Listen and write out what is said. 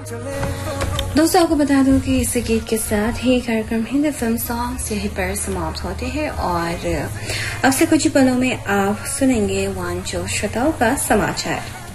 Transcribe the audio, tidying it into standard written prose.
दोस्तों आपको बता दूं कि इस गीत के साथ ही कार्यक्रम हिंदी फिल्म सॉन्ग्स यहीं पर समाप्त होते हैं और अब से कुछ ही पलों में आप सुनेंगे वांचो श्रोताओं का समाचार।